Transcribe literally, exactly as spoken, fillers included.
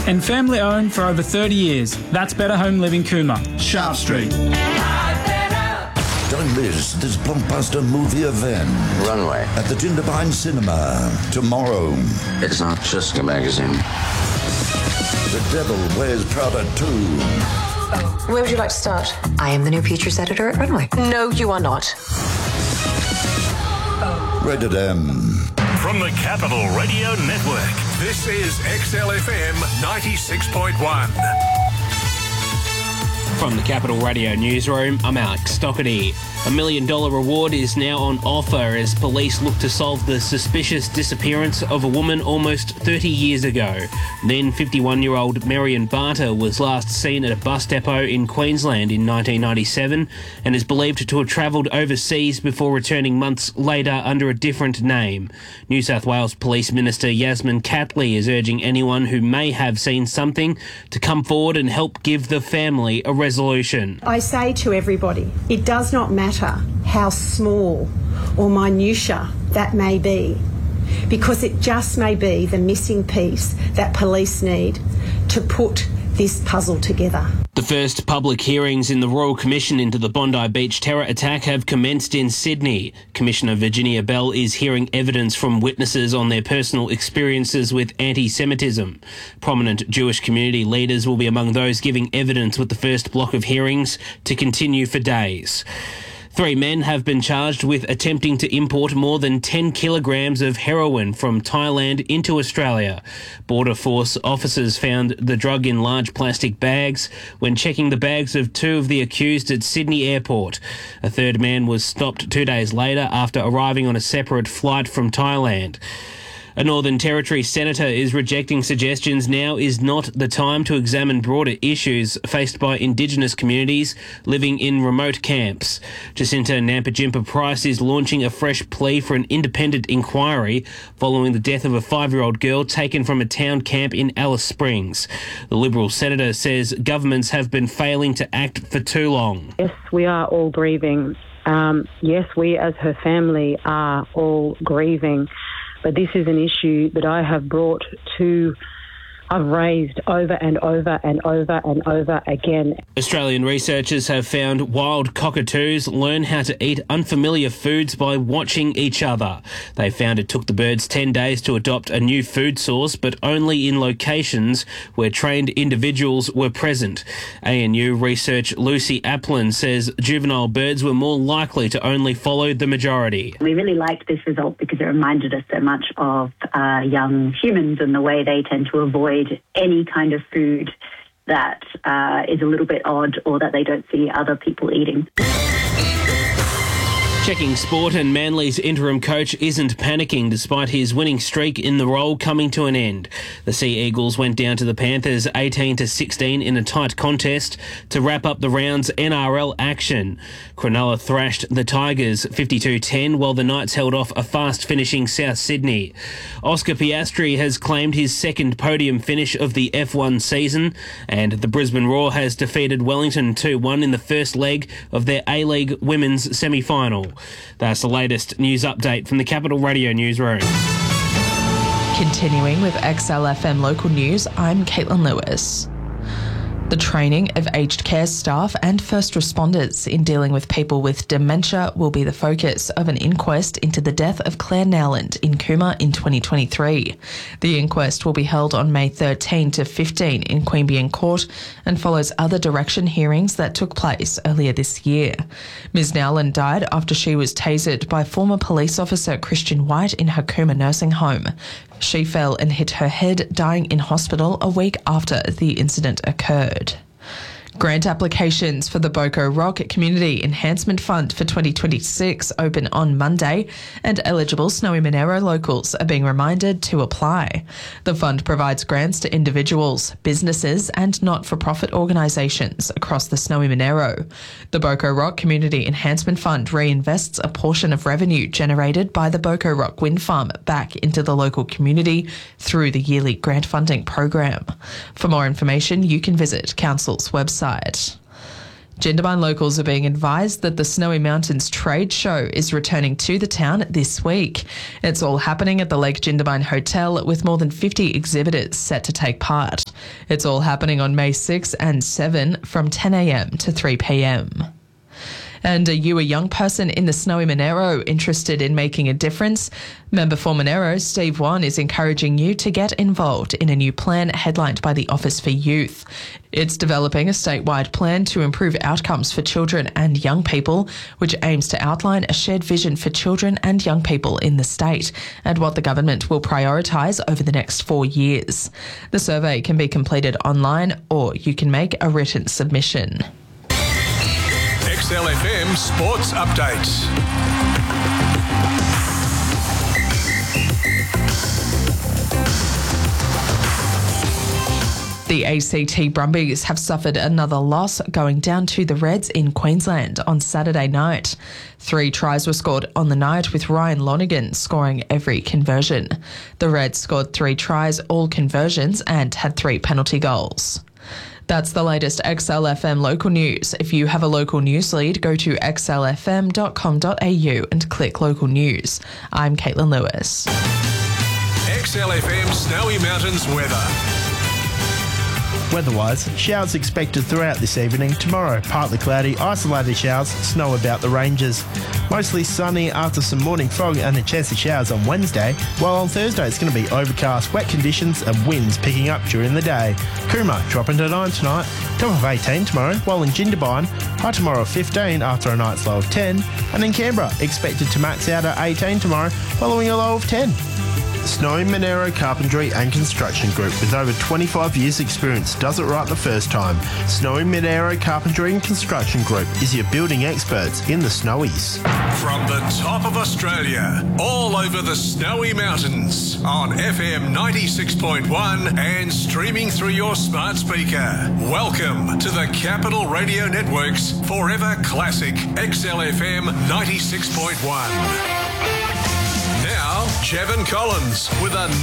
and family owned for over thirty years. That's Better Home Living Cooma. Sharp Street. Don't miss this blockbuster movie event. Runway. At the Jindabyne Cinema tomorrow. It's not just a magazine. The Devil Wears Prada two. Where would you like to start? I am the new features editor at Runway. No, you are not. Rated M. From the Capital Radio Network, this is X L F M ninety-six point one. From the Capital Radio newsroom, I'm Alex Stockerty. A million dollar reward is now on offer as police look to solve the suspicious disappearance of a woman almost thirty years ago. Then fifty-one-year-old Marion Barter was last seen at a bus depot in Queensland in nineteen ninety-seven and is believed to have travelled overseas before returning months later under a different name. New South Wales Police Minister Yasmin Catley is urging anyone who may have seen something to come forward and help give the family a resolution. I say to everybody, it does not matter how small or minutiae that may be, because it just may be the missing piece that police need to put this puzzle together. The first public hearings in the Royal Commission into the Bondi Beach terror attack have commenced in Sydney. Commissioner Virginia Bell is hearing evidence from witnesses on their personal experiences with anti-Semitism. Prominent Jewish community leaders will be among those giving evidence with the first block of hearings to continue for days. Three men have been charged with attempting to import more than ten kilograms of heroin from Thailand into Australia. Border Force officers found the drug in large plastic bags when checking the bags of two of the accused at Sydney Airport. A third man was stopped two days later after arriving on a separate flight from Thailand. A Northern Territory senator is rejecting suggestions now is not the time to examine broader issues faced by Indigenous communities living in remote camps. Jacinta Nampijinpa Price is launching a fresh plea for an independent inquiry following the death of a five-year-old girl taken from a town camp in Alice Springs. The Liberal senator says governments have been failing to act for too long. Yes, we are all grieving. Um, yes, we as her family are all grieving. But this is an issue that I have brought to, I've raised over and over and over and over again. Australian researchers have found wild cockatoos learn how to eat unfamiliar foods by watching each other. They found it took the birds ten days to adopt a new food source, but only in locations where trained individuals were present. A N U research Lucy Aplin says juvenile birds were more likely to only follow the majority. We really liked this result because it reminded us so much of uh, young humans and the way they tend to avoid any kind of food that uh, is a little bit odd or that they don't see other people eating. Checking sport, and Manly's interim coach isn't panicking despite his winning streak in the role coming to an end. The Sea Eagles went down to the Panthers eighteen to sixteen in a tight contest to wrap up the round's N R L action. Cronulla thrashed the Tigers fifty-two ten while the Knights held off a fast-finishing South Sydney. Oscar Piastri has claimed his second podium finish of the F one season, and the Brisbane Roar has defeated Wellington two one in the first leg of their A-League women's semi-final. That's the latest news update from the Capital Radio newsroom. Continuing with X L F M local news, I'm Caitlin Lewis. The training of aged care staff and first responders in dealing with people with dementia will be the focus of an inquest into the death of Claire Nowland in Cooma in twenty twenty-three. The inquest will be held on May thirteenth to fifteenth in Queanbeyan Court and follows other direction hearings that took place earlier this year. Miz Nowland died after she was tasered by former police officer Christian White in her Cooma nursing home. She fell and hit her head, dying in hospital a week after the incident occurred. Grant applications for the Boco Rock Community Enhancement Fund for twenty twenty-six open on Monday, and eligible Snowy Monero locals are being reminded to apply. The fund provides grants to individuals, businesses and not-for-profit organisations across the Snowy Monero. The Boco Rock Community Enhancement Fund reinvests a portion of revenue generated by the Boco Rock Wind Farm back into the local community through the yearly grant funding program. For more information, you can visit Council's website. Jindabyne locals are being advised that the Snowy Mountains Trade Show is returning to the town this week. It's all happening at the Lake Jindabyne Hotel with more than fifty exhibitors set to take part. It's all happening on May sixth and seventh from ten a m to three p m. And are you a young person in the snowy Monero interested in making a difference? Member for Monero, Steve Wan, is encouraging you to get involved in a new plan headlined by the Office for Youth. It's developing a statewide plan to improve outcomes for children and young people, which aims to outline a shared vision for children and young people in the state and what the government will prioritise over the next four years. The survey can be completed online or you can make a written submission. X L F M Sports Updates. The A C T Brumbies have suffered another loss, going down to the Reds in Queensland on Saturday night. Three tries were scored on the night, with Ryan Lonergan scoring every conversion. The Reds scored three tries, all conversions, and had three penalty goals. That's the latest X L F M local news. If you have a local news lead, go to x l f m dot com dot a u and click local news. I'm Caitlin Lewis. X L F M Snowy Mountains weather. Weather-wise, showers expected throughout this evening. Tomorrow, partly cloudy, isolated showers, snow about the ranges. Mostly sunny after some morning fog and a chance of showers on Wednesday, while on Thursday it's going to be overcast, wet conditions and winds picking up during the day. Cooma dropping to nine tonight, top of eighteen tomorrow, while in Jindabyne, high tomorrow of fifteen after a night's low of ten, and in Canberra, expected to max out at eighteen tomorrow, following a low of ten. Snowy Monero Carpentry and Construction Group, with over twenty-five years experience, does it right the first time. Snowy Monero Carpentry and Construction Group is your building experts in the Snowies. From the top of Australia, all over the Snowy Mountains, on F M ninety-six point one and streaming through your smart speaker. Welcome to the Capital Radio Network's Forever Classic X L F M ninety-six point one. Now, Jevon Collins with another